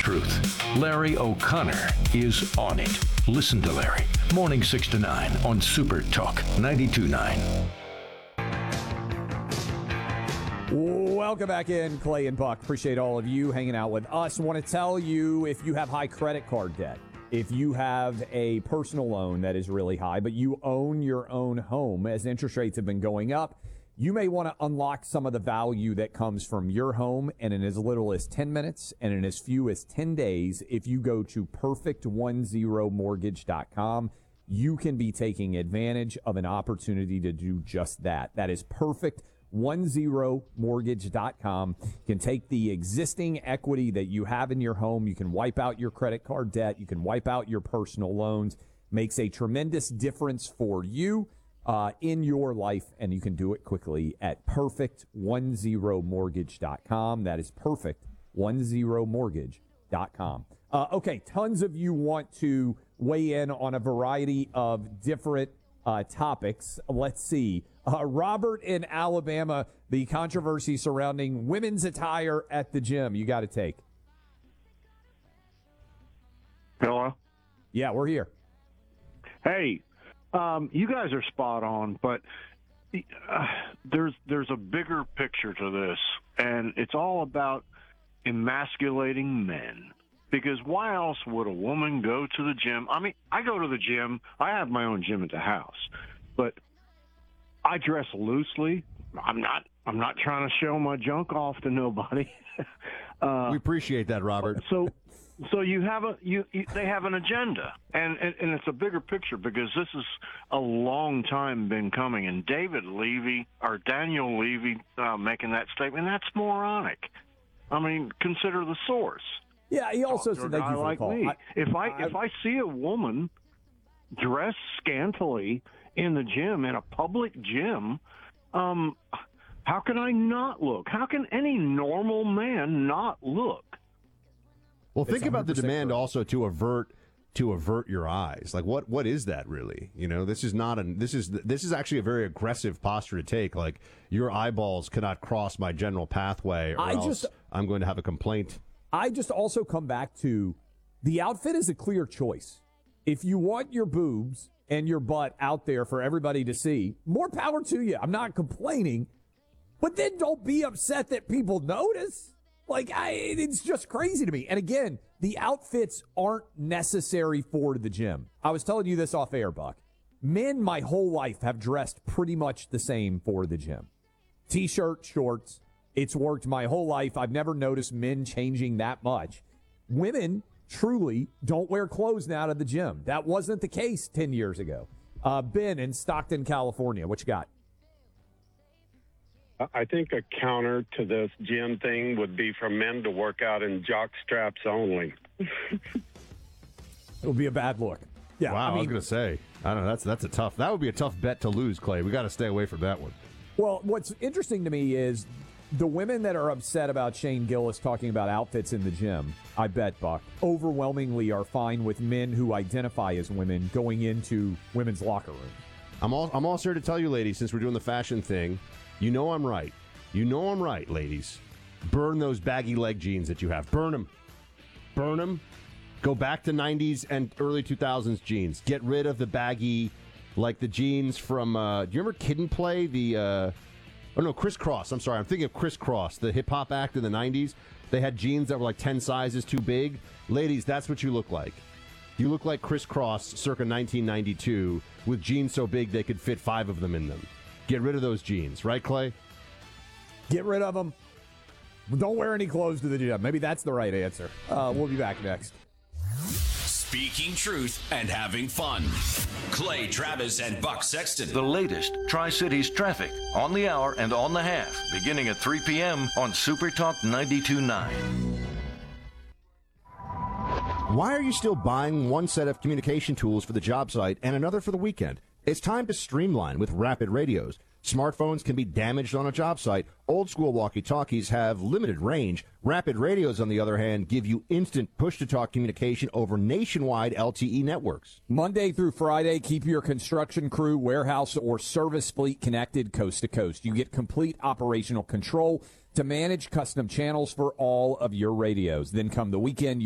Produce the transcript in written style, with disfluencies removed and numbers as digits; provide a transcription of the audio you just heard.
Truth. Larry O'Connor is on it. Listen to Larry. Morning 6 to 9 on Super Talk 92.9. Welcome back in, Clay and Buck. Appreciate all of you hanging out with us. Want to tell you, if you have high credit card debt, if you have a personal loan that is really high, but you own your own home, as interest rates have been going up, you may want to unlock some of the value that comes from your home, and in as little as 10 minutes and in as few as 10 days, if you go to perfect10mortgage.com, you can be taking advantage of an opportunity to do just that. That is perfect10mortgage.com. You can take the existing equity that you have in your home. You can wipe out your credit card debt. You can wipe out your personal loans. Makes a tremendous difference for you in your life, and you can do it quickly at perfect10mortgage.com. That is perfect10mortgage.com. Okay, tons of you want to weigh in on a variety of different topics. Let's see. Robert in Alabama, the controversy surrounding women's attire at the gym. You got to take. Hello? Yeah, we're here. Hey, you guys are spot on, but there's a bigger picture to this, and it's all about emasculating men. Because why else would a woman go to the gym? I mean, I go to the gym. I have my own gym at the house, but I dress loosely. I'm not trying to show my junk off to nobody. We appreciate that, Robert. So you have they have an agenda, and it's a bigger picture, because this is a long time been coming. And Daniel Levy making that statement, that's moronic. I mean, consider the source. Yeah, he also said that you like me. If I see a woman dressed scantily in the gym, in a public gym, how can I not look? How can any normal man not look? Well, think about the demand also to avert your eyes. Like, what is that really? You know, this is actually a very aggressive posture to take. Like, your eyeballs cannot cross my general pathway, or else I'm going to have a complaint. I just also come back to the outfit is a clear choice. If you want your boobs and your butt out there for everybody to see, more power to you. I'm not complaining, but then don't be upset that people notice. Like, it's just crazy to me. And again, the outfits aren't necessary for the gym. I was telling you this off air, Buck. Men my whole life have dressed pretty much the same for the gym. T-shirt, shorts. It's worked my whole life. I've never noticed men changing that much. Women truly don't wear clothes now to the gym. That wasn't the case 10 years ago. Ben in Stockton, California. What you got? I think a counter to this gym thing would be for men to work out in jock straps only. It would be a bad look. Yeah, wow, I was going to say, I don't know, that would be a tough bet to lose, Clay. We got to stay away from that one. Well, what's interesting to me is the women that are upset about Shane Gillis talking about outfits in the gym, I bet, Buck, overwhelmingly are fine with men who identify as women going into women's locker rooms. I'm also here to tell you, ladies, since we're doing the fashion thing, you know I'm right. You know I'm right, ladies. Burn those baggy leg jeans that you have. Burn them. Burn them. Go back to 90s and early 2000s jeans. Get rid of the baggy, like the jeans from, do you remember Kid and Play? Criss Cross. I'm sorry. I'm thinking of Criss Cross, the hip-hop act in the 90s. They had jeans that were like 10 sizes too big. Ladies, that's what you look like. You look like Criss Cross circa 1992 with jeans so big they could fit 5 of them in them. Get rid of those jeans. Right, Clay? Get rid of them. Don't wear any clothes to the gym. Maybe that's the right answer. We'll be back next. Speaking truth and having fun. Clay Travis and Buck Sexton. The latest Tri-Cities traffic on the hour and on the half, beginning at 3 p.m. on Super Talk 92.9. Why are you still buying one set of communication tools for the job site and another for the weekend? It's time to streamline with Rapid Radios. Smartphones can be damaged on a job site. Old school walkie-talkies have limited range. Rapid Radios, on the other hand, give you instant push-to-talk communication over nationwide LTE networks. Monday through Friday, keep your construction crew, warehouse, or service fleet connected coast to coast. You get complete operational control to manage custom channels for all of your radios. Then come the weekend,